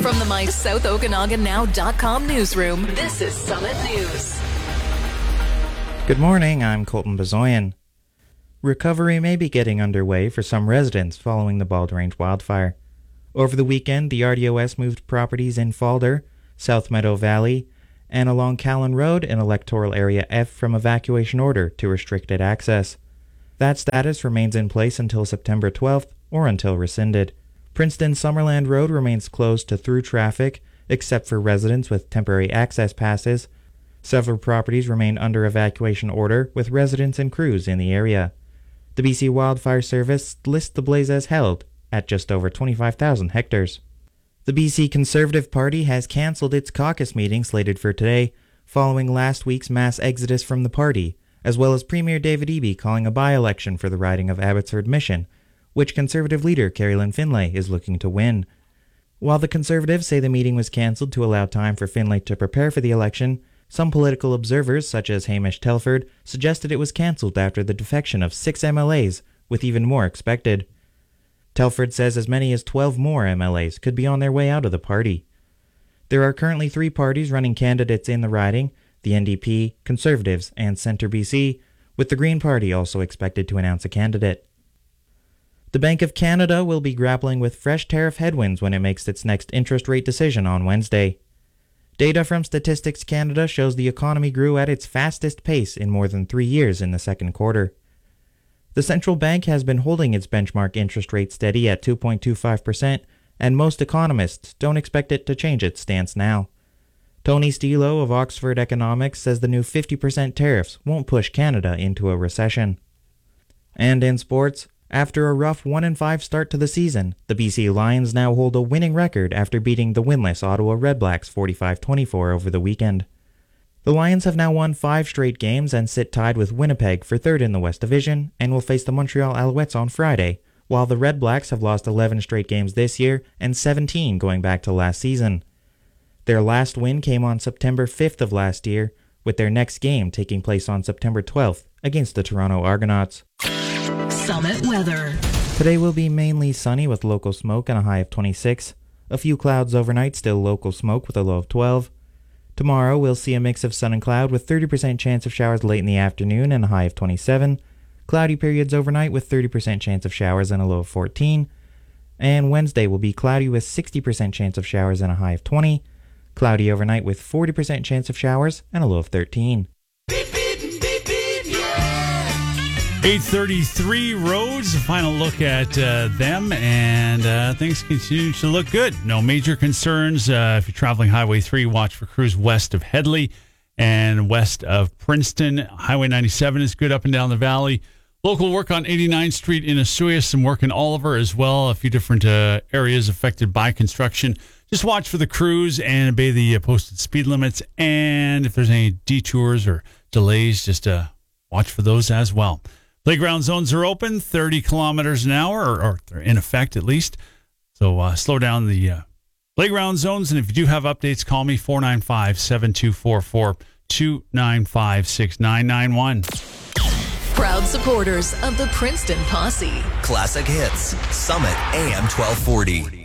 From the My South Okanagan Now.com newsroom, this is Summit News. Good morning, I'm Colton Bazoyan. Recovery may be getting underway for some residents following the Bald Range wildfire. Over the weekend, the RDOS moved properties in Falder, South Meadow Valley, and along Callan Road in Electoral Area F from evacuation order to restricted access. That status remains in place until September 12th or until rescinded. Princeton Summerland Road remains closed to through traffic, except for residents with temporary access passes. Several properties remain under evacuation order, with residents and crews in the area. The BC Wildfire Service lists the blaze as held at just over 25,000 hectares. The BC Conservative Party has cancelled its caucus meeting slated for today, following last week's mass exodus from the party, as well as Premier David Eby calling a by-election for the riding of Abbotsford Mission, which Conservative leader Carrie-Lynne Finlay is looking to win. While the Conservatives say the meeting was cancelled to allow time for Finlay to prepare for the election, some political observers, such as Hamish Telford, suggested it was cancelled after the defection of 6 MLAs, with even more expected. Telford says as many as 12 more MLAs could be on their way out of the party. There are currently 3 parties running candidates in the riding, the NDP, Conservatives, and Centre BC, with the Green Party also expected to announce a candidate. The Bank of Canada will be grappling with fresh tariff headwinds when it makes its next interest rate decision on Wednesday. Data from Statistics Canada shows the economy grew at its fastest pace in more than 3 years in the second quarter. The central bank has been holding its benchmark interest rate steady at 2.25%, and most economists don't expect it to change its stance now. Tony Stilo of Oxford Economics says the new 50% tariffs won't push Canada into a recession. And in sports, after a rough 1-5 start to the season, the BC Lions now hold a winning record after beating the winless Ottawa Redblacks 45-24 over the weekend. The Lions have now won 5 straight games and sit tied with Winnipeg for third in the West Division and will face the Montreal Alouettes on Friday, while the Redblacks have lost 11 straight games this year and 17 going back to last season. Their last win came on September 5th of last year, with their next game taking place on September 12th against the Toronto Argonauts. Summit weather. Today will be mainly sunny with local smoke and a high of 26. A few clouds overnight, still local smoke with a low of 12. Tomorrow we'll see a mix of sun and cloud with 30% chance of showers late in the afternoon and a high of 27. Cloudy periods overnight with 30% chance of showers and a low of 14. And Wednesday will be cloudy with 60% chance of showers and a high of 20. Cloudy overnight with 40% chance of showers and a low of 13. 833 roads, a final look at them, and things continue to look good. No major concerns. If you're traveling Highway 3, watch for crews west of Headley and west of Princeton. Highway 97 is good up and down the valley. Local work on 89th Street in Oswego, some work in Oliver as well. A few different areas affected by construction. Just watch for the crews and obey the posted speed limits. And if there's any detours or delays, just watch for those as well. Playground zones are open, 30 kilometers an hour, or they're in effect at least. So slow down the playground zones. And if you do have updates, call me 495-7244, 295-6991. Proud supporters of the Princeton Posse. Classic Hits, Summit AM 1240.